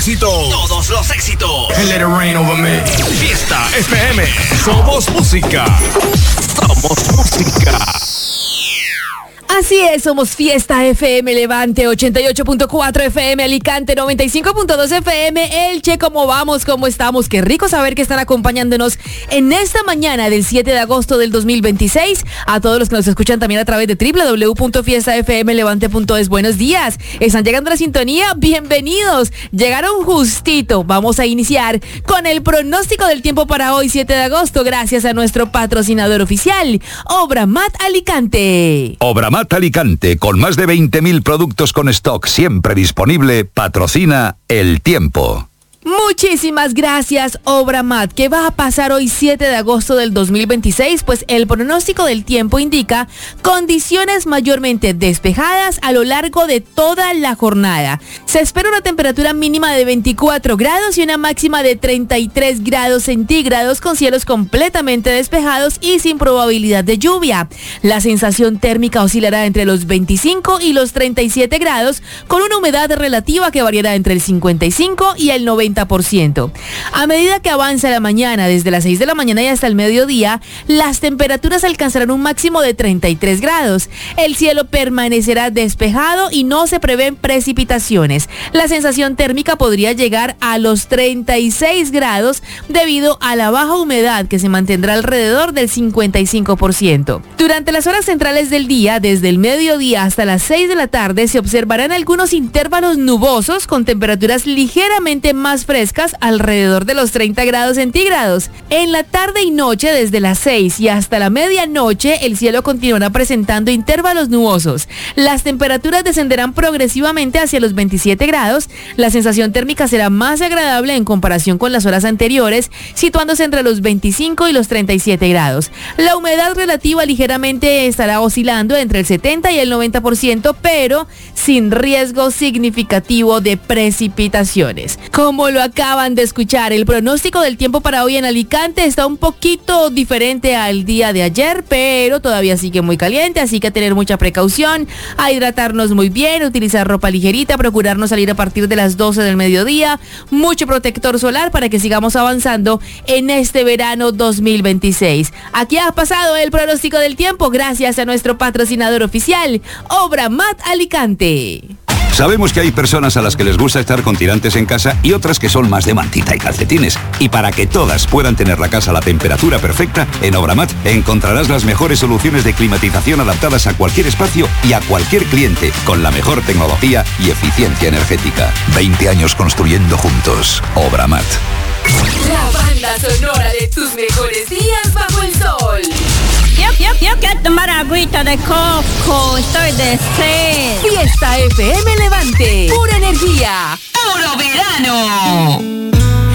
éxitos. Todos los éxitos. And let it rain over me. Fiesta FM. Somos música. Somos música. Así es, somos Fiesta FM Levante 88.4 FM Alicante 95.2 FM Elche. ¿Cómo vamos? ¿Cómo estamos? Qué rico saber que están acompañándonos en esta mañana del 7 de agosto del 2026. A todos los que nos escuchan también a través de www.fiestafmlevante.es. Buenos días. ¿Están llegando a la sintonía? Bienvenidos. Llegaron justito. Vamos a iniciar con el pronóstico del tiempo para hoy 7 de agosto gracias a nuestro patrocinador oficial, Obramat Alicante. Obramat Alicante, con más de 20.000 productos con stock siempre disponible, patrocina El Tiempo. Muchísimas gracias, Obramat. ¿Qué va a pasar hoy 7 de agosto del 2026? Pues el pronóstico del tiempo indica condiciones mayormente despejadas a lo largo de toda la jornada. Se espera una temperatura mínima de 24 grados y una máxima de 33 grados centígrados con cielos completamente despejados y sin probabilidad de lluvia. La sensación térmica oscilará entre los 25 y los 37 grados con una humedad relativa que variará entre el 55 y el 90%. A medida que avanza la mañana, desde las 6 de la mañana y hasta el mediodía, las temperaturas alcanzarán un máximo de 33 grados. El cielo permanecerá despejado y no se prevén precipitaciones. La sensación térmica podría llegar a los 36 grados debido a la baja humedad que se mantendrá alrededor del 55%. Durante las horas centrales del día, desde el mediodía hasta las 6 de la tarde, se observarán algunos intervalos nubosos con temperaturas ligeramente más frescas alrededor de los 30 grados centígrados. En la tarde y noche, desde las 6 y hasta la medianoche, el cielo continuará presentando intervalos nubosos. Las temperaturas descenderán progresivamente hacia los 27 grados. La sensación térmica será más agradable en comparación con las horas anteriores, situándose entre los 25 y los 37 grados. La humedad relativa ligeramente estará oscilando entre el 70 y el 90%, pero sin riesgo significativo de precipitaciones. Como lo acaban de escuchar, el pronóstico del tiempo para hoy en Alicante está un poquito diferente al día de ayer, pero todavía sigue muy caliente, así que a tener mucha precaución, a hidratarnos muy bien, utilizar ropa ligerita, procurarnos salir a partir de las 12 del mediodía, mucho protector solar para que sigamos avanzando en este verano 2026. Aquí ha pasado el pronóstico del tiempo gracias a nuestro patrocinador oficial, Obramat Alicante. Sabemos que hay personas a las que les gusta estar con tirantes en casa y otras que son más de mantita y calcetines. Y para que todas puedan tener la casa a la temperatura perfecta, en Obramat encontrarás las mejores soluciones de climatización adaptadas a cualquier espacio y a cualquier cliente, con la mejor tecnología y eficiencia energética. 20 años construyendo juntos. Obramat. La banda sonora de tus mejores días bajo el sol. Yo quiero tomar agüita de coco, estoy de sed. Fiesta FM Levante, pura energía, ¡Puro verano!